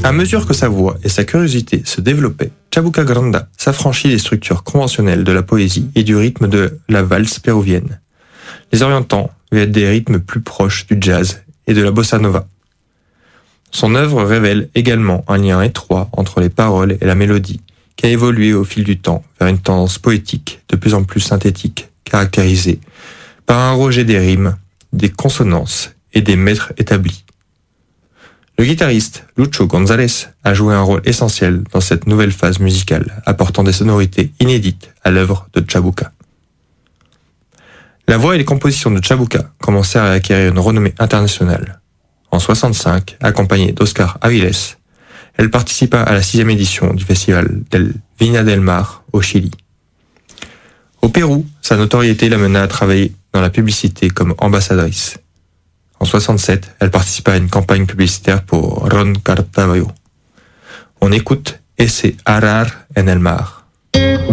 À mesure que sa voix et sa curiosité se développaient, Chabuca Granda s'affranchit des structures conventionnelles de la poésie et du rythme de la valse péruvienne, les orientant vers des rythmes plus proches du jazz et de la bossa nova. Son œuvre révèle également un lien étroit entre les paroles et la mélodie, qui a évolué au fil du temps vers une tendance poétique de plus en plus synthétique, caractérisée par un rejet des rimes, des consonances et des mètres établis. Le guitariste Lucho González a joué un rôle essentiel dans cette nouvelle phase musicale, apportant des sonorités inédites à l'œuvre de Chabuca. La voix et les compositions de Chabuca commencèrent à acquérir une renommée internationale. En 1965, accompagnée d'Oscar Avilés, elle participa à la 6e édition du festival del Viña del Mar au Chili. Au Pérou, sa notoriété l'amena à travailler dans la publicité comme ambassadrice. En 1967, elle participa à une campagne publicitaire pour Ron Cartaballo. On écoute Ese Arar en el Mar.